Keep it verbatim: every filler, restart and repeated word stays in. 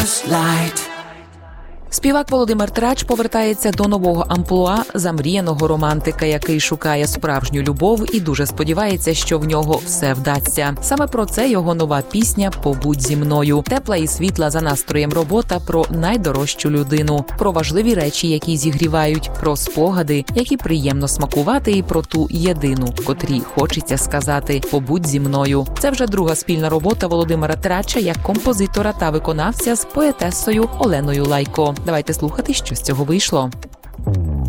Співак Володимир Трач повертається до нового амплуа замріяного романтика, який шукає справжню любов і дуже сподівається, що в нього все вдасться. Саме про це його нова пісня «Побудь зі мною». Тепла і світла за настроєм робота про найдорожчу людину, про важливі речі, які зігрівають, про спогади, які приємно смакувати, і про ту єдину, котрій хочеться сказати «Побудь зі мною». Це вже друга спільна робота Володимира Трача як композитора та виконавця з поетесою Оленою Лайко. Давайте слухати, що з цього вийшло.